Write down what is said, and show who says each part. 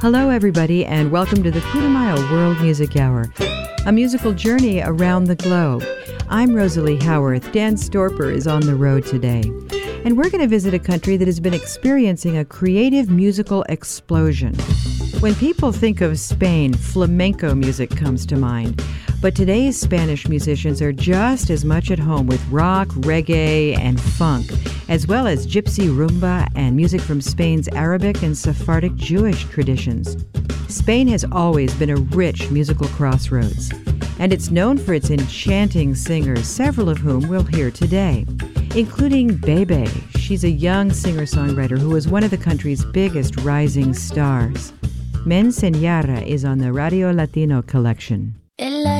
Speaker 1: Hello, everybody, and welcome to the Putumayo World Music Hour, a musical journey around the globe. I'm Rosalie Howarth. Dan Storper is on the road today, and we're going to visit a country that has been experiencing a creative musical explosion. When people think of Spain, flamenco music comes to mind, but today's Spanish musicians are just as much at home with rock, reggae, and funk, as well as gypsy rumba and music from Spain's Arabic and Sephardic Jewish traditions. Spain has always been a rich musical crossroads, and it's known for its enchanting singers, several of whom we'll hear today, including Bebe. She's a young singer-songwriter who is one of the country's biggest rising stars. Me Enseñara is on the Radio Latino collection.